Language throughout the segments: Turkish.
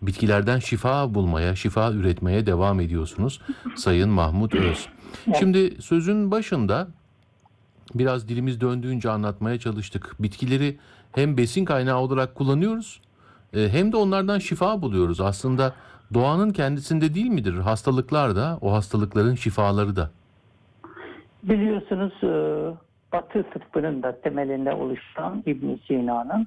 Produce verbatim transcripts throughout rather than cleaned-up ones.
bitkilerden şifa bulmaya, şifa üretmeye devam ediyorsunuz Sayın Mahmut Öz. Şimdi sözün başında biraz dilimiz döndüğünce anlatmaya çalıştık. Bitkileri hem besin kaynağı olarak kullanıyoruz, e, hem de onlardan şifa buluyoruz. Aslında doğanın kendisinde değil midir? Hastalıklar da, o hastalıkların şifaları da. Biliyorsunuz e, Batı tıbbının da temelinde oluşan İbn Sina'nın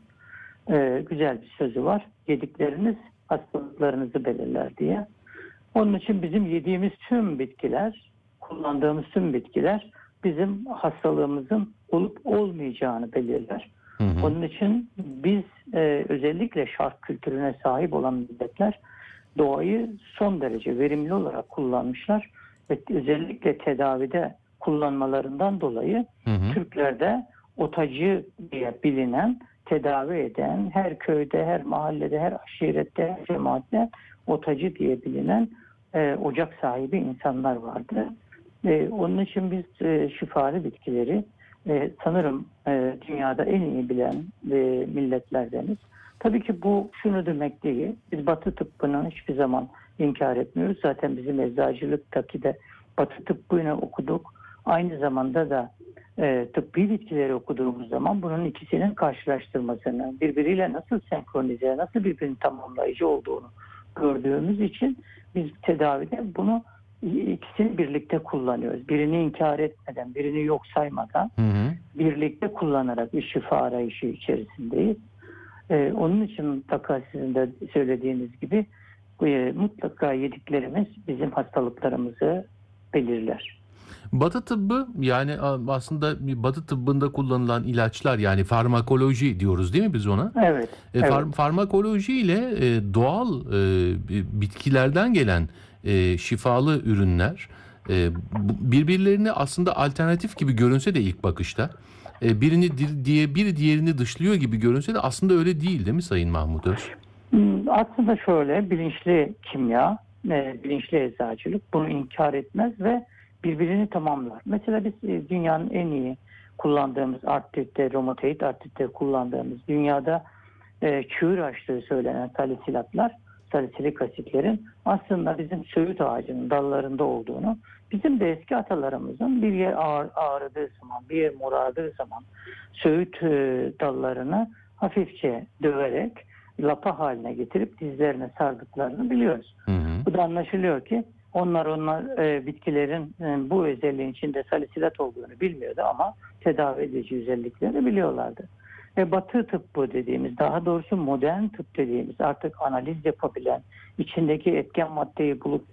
e, güzel bir sözü var. Yedikleriniz hastalıklarınızı belirler diye. Onun için bizim yediğimiz tüm bitkiler, kullandığımız tüm bitkiler bizim hastalığımızın olup olmayacağını belirler. Hı hı. Onun için biz e, özellikle şark kültürüne sahip olan milletler doğayı son derece verimli olarak kullanmışlar ve özellikle tedavide kullanmalarından dolayı Hı hı. Türklerde otacı diye bilinen, tedavi eden, her köyde, her mahallede, her aşirette, her cemaatte otacı diye bilinen e, ocak sahibi insanlar vardı. E, onun için biz e, şifalı bitkileri e, sanırım e, dünyada en iyi bilen e, milletlerdeniz. Tabii ki bu şunu demek değil. Biz Batı tıbbını hiçbir zaman inkar etmiyoruz. Zaten bizim eczacılıktaki de Batı tıbbını okuduk. Aynı zamanda da e, tıbbi bitkileri okuduğumuz zaman bunun ikisinin karşılaştırmasını, birbiriyle nasıl senkronize, nasıl birbirini tamamlayıcı olduğunu gördüğümüz için biz tedavide bunu ikisini birlikte kullanıyoruz. Birini inkar etmeden, birini yok saymadan Hı hı. birlikte kullanarak bir şifa arayışı içerisindeyiz. Ee, onun için mutlaka sizin de söylediğiniz gibi e, mutlaka yediklerimiz bizim hastalıklarımızı belirler. Batı tıbbı, yani aslında Batı tıbbında kullanılan ilaçlar, yani farmakoloji diyoruz değil mi biz ona? Evet, E, evet. far- farmakoloji ile e, doğal e, bitkilerden gelen e, şifalı ürünler e, bu- birbirlerine aslında alternatif gibi görünse de ilk bakışta, e, birini di- diye biri diğerini dışlıyor gibi görünse de aslında öyle değil, değil mi Sayın Mahmut Öz? Hmm, Aslında şöyle bilinçli kimya, e, bilinçli eczacılık bunu inkar etmez ve birbirini tamamlar. Mesela biz e, dünyanın en iyi kullandığımız artritte, romatoid artritte kullandığımız dünyada e, çığır açtığı söylenen salisilatlar, salisilik asitlerin aslında bizim söğüt ağacının dallarında olduğunu, bizim de eski atalarımızın bir yer ağır, ağrıdığı zaman, bir yer morardığı zaman söğüt e, dallarını hafifçe döverek lapa haline getirip dizlerine sardıklarını biliyoruz. Hı hı. Bu da anlaşılıyor ki onlar onlar e, bitkilerin e, bu özelliğin içinde salisilat olduğunu bilmiyordu ama tedavi edici özelliklerini biliyorlardı. Ve Batı tıbbı dediğimiz, daha doğrusu modern tıp dediğimiz, artık analiz yapabilen, içindeki etken maddeyi bulup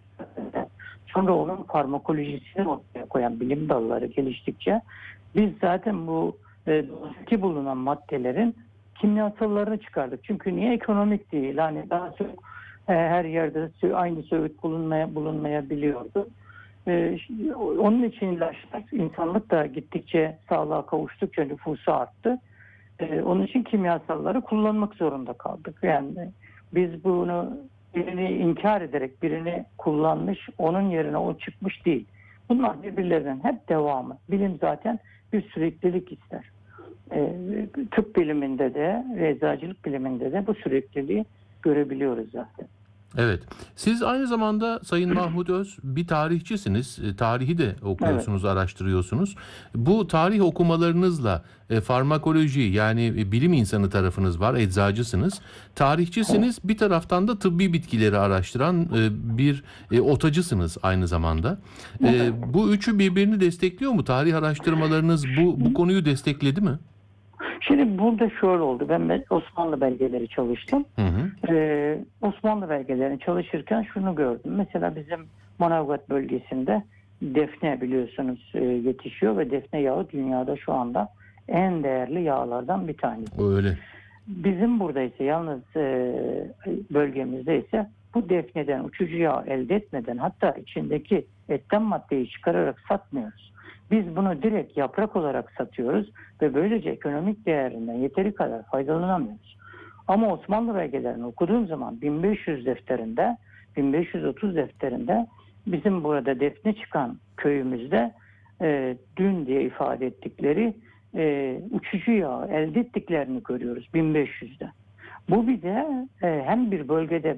sonra onun farmakolojisini ortaya koyan bilim dalları geliştikçe biz zaten bu e, doğadaki bulunan maddelerin kimyasallarını çıkardık. Çünkü niye ekonomik değil? Hani daha çok e, her yerde aynı söğüt bulunmaya bulunmayabiliyordu. E, onun için ilaçlar, insanlık da gittikçe sağlığa kavuştukça nüfusu arttı. Ee, onun için kimyasalları kullanmak zorunda kaldık. Yani biz bunu birini inkar ederek birini kullanmış, onun yerine o çıkmış değil. Bunlar birbirlerinin hep devamı. Bilim zaten bir süreklilik ister. Ee, tıp biliminde de, eczacılık biliminde de bu sürekliliği görebiliyoruz zaten. Evet. Siz aynı zamanda Sayın Mahmut Öz bir tarihçisiniz. E, tarihi de Evet. okuyorsunuz, araştırıyorsunuz. Bu tarih okumalarınızla e, farmakoloji, yani e, bilim insanı tarafınız var, eczacısınız. Tarihçisiniz, bir taraftan da tıbbi bitkileri araştıran e, bir e, otacısınız aynı zamanda. E, Evet. bu üçü birbirini destekliyor mu? Tarih araştırmalarınız bu bu konuyu destekledi mi? Şimdi burada şöyle oldu. Ben Osmanlı belgeleri çalıştım. Hı hı. Ee, Osmanlı belgelerini çalışırken şunu gördüm. Mesela bizim Manavgat bölgesinde defne biliyorsunuz e, yetişiyor ve defne yağı dünyada şu anda en değerli yağlardan bir tanesi. Öyle. Bizim burada ise yalnız e, bölgemizde ise bu defneden uçucu yağ elde etmeden, hatta içindeki etken maddeyi çıkararak satmıyoruz. Biz bunu direkt yaprak olarak satıyoruz ve böylece ekonomik değerinden yeteri kadar faydalanamıyoruz. Ama Osmanlı belgelerini okuduğum zaman bin beş yüz defterinde, bin beş yüz otuz defterinde bizim burada defne çıkan köyümüzde e, dün diye ifade ettikleri e, uçucu yağ elde ettiklerini görüyoruz bin beş yüzde. Bu bir de e, hem bir bölgede